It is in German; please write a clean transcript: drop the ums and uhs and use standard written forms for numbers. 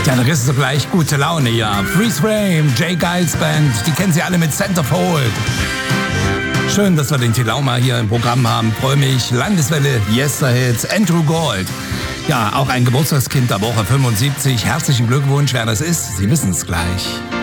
Ja, da kriegst du gleich gute Laune, ja. Freeze Frame, Jay Giles Band, die kennen Sie alle mit Centerfold. Schön, dass wir den Tilauma hier im Programm haben. Freue mich. Landeswelle, Yesterhits, Andrew Gold. Ja, auch ein Geburtstagskind der Woche 75. Herzlichen Glückwunsch, wer das ist. Sie wissen es gleich.